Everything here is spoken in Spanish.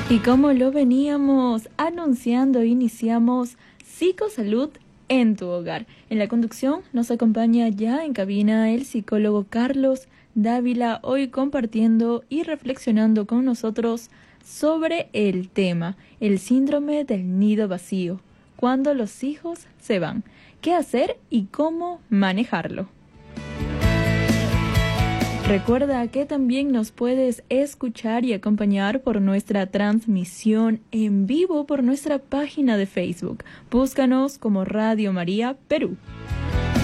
Y como lo veníamos anunciando, iniciamos Psicosalud en tu hogar. En la conducción nos acompaña ya en cabina el psicólogo Carlos Dávila, hoy compartiendo y reflexionando con nosotros sobre el tema, el síndrome del nido vacío, cuando los hijos se van, qué hacer y cómo manejarlo. Recuerda que también nos puedes escuchar y acompañar por nuestra transmisión en vivo por nuestra página de Facebook. Búscanos como Radio María Perú.